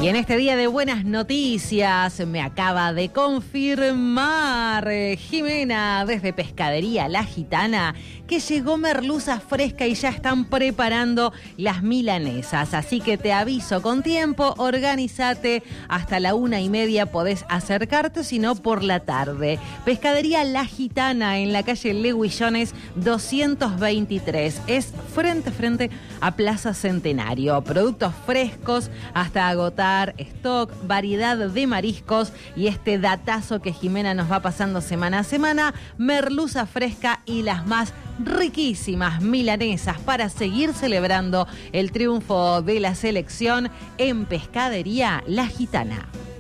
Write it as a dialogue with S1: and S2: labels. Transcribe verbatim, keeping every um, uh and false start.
S1: Y en este día de buenas noticias me acaba de confirmar eh, Jimena desde Pescadería La Gitana que llegó merluza fresca y ya están preparando las milanesas. Así que te aviso con tiempo, organízate, hasta la una y media podés acercarte, si no por la tarde. Pescadería La Gitana en la calle Leguillones doscientos veintitrés. Es frente a frente a Plaza Centenario. Productos frescos hasta agotar stock, variedad de mariscos y este datazo que Jimena nos va pasando semana a semana, merluza fresca y las más riquísimas milanesas para seguir celebrando el triunfo de la selección en Pescadería La Gitana.